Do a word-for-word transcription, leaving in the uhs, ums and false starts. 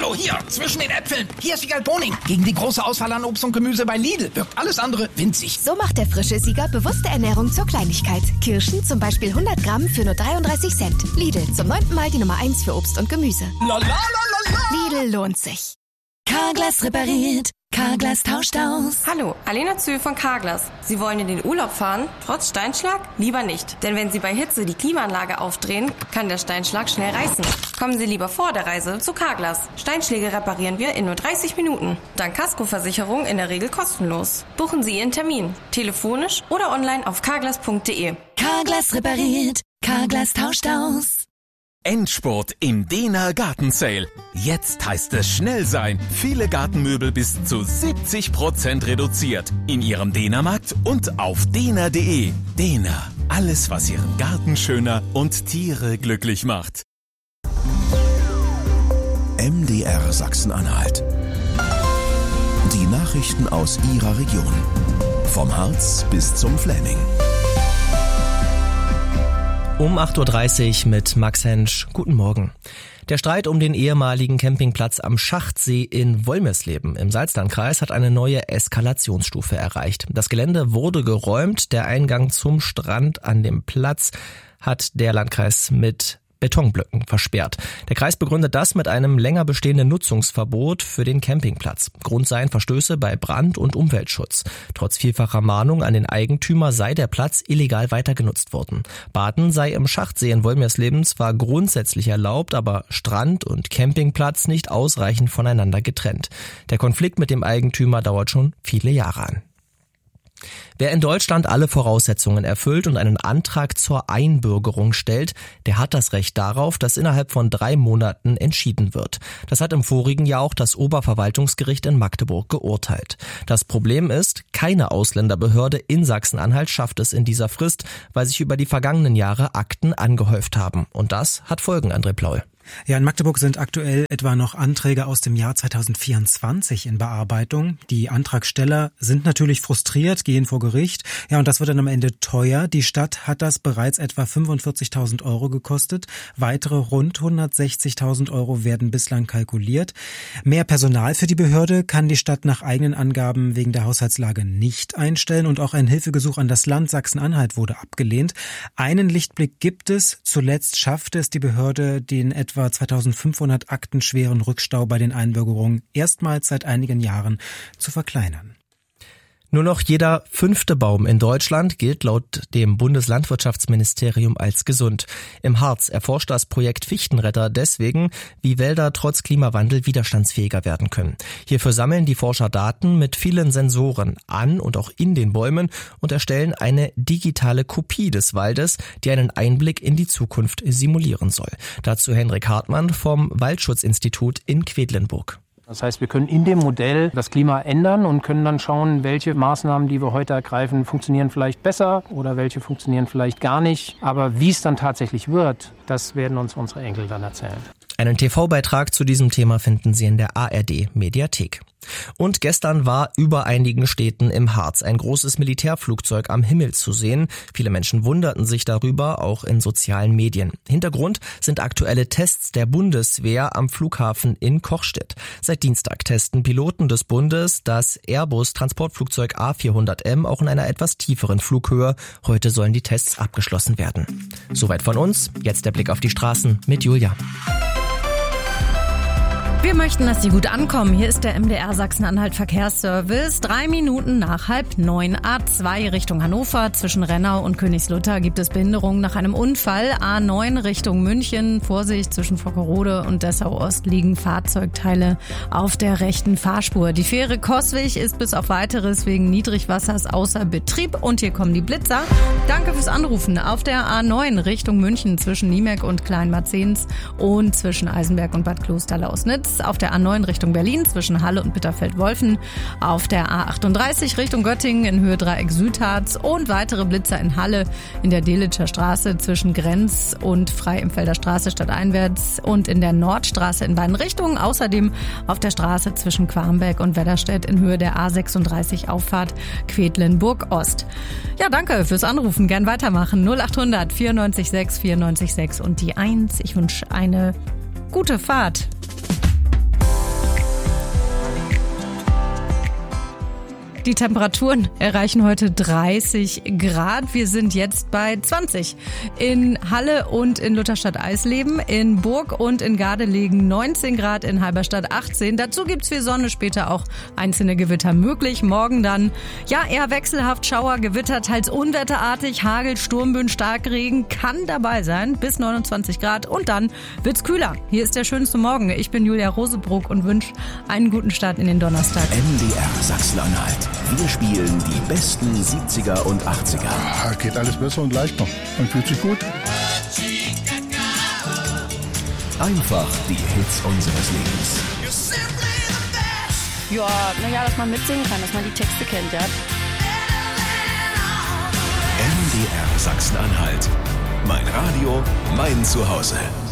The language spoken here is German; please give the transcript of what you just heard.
Hallo, hier, zwischen den Äpfeln. Hier ist Wiegald Boning. Gegen die große Auswahl an Obst und Gemüse bei Lidl wirkt alles andere winzig. So macht der frische Sieger bewusste Ernährung zur Kleinigkeit. Kirschen zum Beispiel hundert Gramm für nur dreiunddreißig Cent. Lidl, zum neunten Mal die Nummer eins für Obst und Gemüse. La, la, la, la, la. Lidl lohnt sich. Carglass repariert. Carglass tauscht aus. Hallo, Alena Zühl von Carglass. Sie wollen in den Urlaub fahren, trotz Steinschlag? Lieber nicht. Denn wenn Sie bei Hitze die Klimaanlage aufdrehen, kann der Steinschlag schnell reißen. Kommen Sie lieber vor der Reise zu Carglass. Steinschläge reparieren wir in nur dreißig Minuten. Dank Kaskoversicherung in der Regel kostenlos. Buchen Sie Ihren Termin. Telefonisch oder online auf carglass punkt de. Carglass repariert. Carglass tauscht aus. Endspurt im Dehner Garten Sale. Jetzt heißt es schnell sein. Viele Gartenmöbel bis zu siebzig Prozent reduziert. In Ihrem Dehnermarkt und auf dehner punkt de. Dehner. Alles, was Ihren Garten schöner und Tiere glücklich macht. M D R Sachsen-Anhalt. Die Nachrichten aus Ihrer Region. Vom Harz bis zum Fläming. Um acht Uhr dreißig mit Max Hensch. Guten Morgen. Der Streit um den ehemaligen Campingplatz am Schachtsee in Wolmirsleben im Salzlandkreis hat eine neue Eskalationsstufe erreicht. Das Gelände wurde geräumt. Der Eingang zum Strand an dem Platz hat der Landkreis mit Betonblöcken versperrt. Der Kreis begründet das mit einem länger bestehenden Nutzungsverbot für den Campingplatz. Grund seien Verstöße bei Brand- und Umweltschutz. Trotz vielfacher Mahnung an den Eigentümer sei der Platz illegal weiter genutzt worden. Baden sei im Schachtsee in Wolmirsleben zwar grundsätzlich erlaubt, aber Strand und Campingplatz nicht ausreichend voneinander getrennt. Der Konflikt mit dem Eigentümer dauert schon viele Jahre an. Wer in Deutschland alle Voraussetzungen erfüllt und einen Antrag zur Einbürgerung stellt, der hat das Recht darauf, dass innerhalb von drei Monaten entschieden wird. Das hat im vorigen Jahr auch das Oberverwaltungsgericht in Magdeburg geurteilt. Das Problem ist, keine Ausländerbehörde in Sachsen-Anhalt schafft es in dieser Frist, weil sich über die vergangenen Jahre Akten angehäuft haben. Und das hat Folgen, André Plaul. Ja, in Magdeburg sind aktuell etwa noch Anträge aus dem Jahr zweitausendvierundzwanzig in Bearbeitung. Die Antragsteller sind natürlich frustriert, gehen vor Gericht. Ja, und das wird dann am Ende teuer. Die Stadt hat das bereits etwa fünfundvierzigtausend Euro gekostet. Weitere rund hundertsechzigtausend Euro werden bislang kalkuliert. Mehr Personal für die Behörde kann die Stadt nach eigenen Angaben wegen der Haushaltslage nicht einstellen. Und auch ein Hilfegesuch an das Land Sachsen-Anhalt wurde abgelehnt. Einen Lichtblick gibt es. Zuletzt schaffte es die Behörde, den etwa zweitausendfünfhundert Akten schweren Rückstau bei den Einbürgerungen erstmals seit einigen Jahren zu verkleinern. Nur noch jeder fünfte Baum in Deutschland gilt laut dem Bundeslandwirtschaftsministerium als gesund. Im Harz erforscht das Projekt Fichtenretter deswegen, wie Wälder trotz Klimawandel widerstandsfähiger werden können. Hierfür sammeln die Forscher Daten mit vielen Sensoren an und auch in den Bäumen und erstellen eine digitale Kopie des Waldes, die einen Einblick in die Zukunft simulieren soll. Dazu Henrik Hartmann vom Waldschutzinstitut in Quedlinburg. Das heißt, wir können in dem Modell das Klima ändern und können dann schauen, welche Maßnahmen, die wir heute ergreifen, funktionieren vielleicht besser oder welche funktionieren vielleicht gar nicht. Aber wie es dann tatsächlich wird, das werden uns unsere Enkel dann erzählen. Einen T V-Beitrag zu diesem Thema finden Sie in der A R D-Mediathek. Und gestern war über einigen Städten im Harz ein großes Militärflugzeug am Himmel zu sehen. Viele Menschen wunderten sich darüber, auch in sozialen Medien. Hintergrund sind aktuelle Tests der Bundeswehr am Flughafen in Kochstedt. Seit Dienstag testen Piloten des Bundes das Airbus-Transportflugzeug A vierhundert M auch in einer etwas tieferen Flughöhe. Heute sollen die Tests abgeschlossen werden. Soweit von uns. Jetzt der Blick auf die Straßen mit Julia. Wir möchten, dass Sie gut ankommen. Hier ist der M D R Sachsen-Anhalt Verkehrsservice. Drei Minuten nach halb neun. A zwei Richtung Hannover. Zwischen Rennau und Königslutter gibt es Behinderungen nach einem Unfall. A neun Richtung München. Vorsicht, zwischen Vockerode und Dessau-Ost liegen Fahrzeugteile auf der rechten Fahrspur. Die Fähre Coswig ist bis auf Weiteres wegen Niedrigwassers außer Betrieb. Und hier kommen die Blitzer. Danke fürs Anrufen. Auf der A neun Richtung München zwischen Niemek und Kleinmarzens und zwischen Eisenberg und Bad Klosterlausnitz. Auf der A neun Richtung Berlin zwischen Halle und Bitterfeld-Wolfen. Auf der A achtunddreißig Richtung Göttingen in Höhe Dreieck Südharz und weitere Blitzer in Halle in der Delitscher Straße zwischen Grenz und Freiempfelder Straße stadteinwärts und in der Nordstraße in beiden Richtungen. Außerdem auf der Straße zwischen Quarmberg und Wedderstedt in Höhe der A sechsunddreißig Auffahrt Quedlinburg Ost. Ja, danke fürs Anrufen. Gern weitermachen. null achthundert vierundneunzig sechs vierundneunzig sechs und die eins. Ich wünsche eine gute Fahrt. Die Temperaturen erreichen heute dreißig Grad. Wir sind jetzt bei zwanzig. In Halle und in Lutherstadt-Eisleben, in Burg und in Gardelegen neunzehn Grad, in Halberstadt achtzehn. Dazu gibt's viel Sonne, später auch einzelne Gewitter möglich. Morgen dann, ja, eher wechselhaft, Schauer, Gewitter, teils unwetterartig, Hagel, Sturmböen, Starkregen kann dabei sein, bis neunundzwanzig Grad. Und dann wird's kühler. Hier ist der schönste Morgen. Ich bin Julia Rosebruck und wünsche einen guten Start in den Donnerstag. M D R Sachsen-Anhalt. Wir spielen die besten siebziger und achtziger. Ah, geht alles besser und leichter. Man fühlt sich gut. Einfach die Hits unseres Lebens. Ja, naja, dass man mitsingen kann, dass man die Texte kennt, ja. M D R Sachsen-Anhalt. Mein Radio, mein Zuhause.